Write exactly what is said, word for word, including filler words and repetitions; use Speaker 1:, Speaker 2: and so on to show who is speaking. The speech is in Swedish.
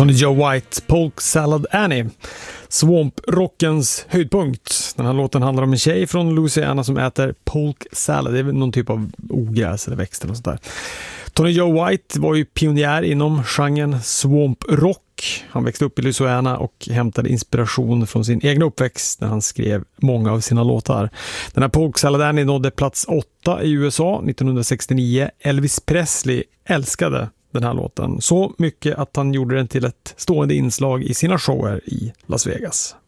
Speaker 1: Tony Joe White, Polk Salad Annie. Swamp-rockens höjdpunkt. Den här låten handlar om en tjej från Louisiana som äter polk salad. Det är väl någon typ av ogräs eller växt eller sånt där. Tony Joe White var ju pionjär inom genren swamp-rock. Han växte upp i Louisiana och hämtade inspiration från sin egen uppväxt när han skrev många av sina låtar. Den här Polk Salad Annie nådde plats åtta i U S A nittonhundrasextionio. Elvis Presley älskade den här låten så mycket att han gjorde den till ett stående inslag i sina shower i Las Vegas.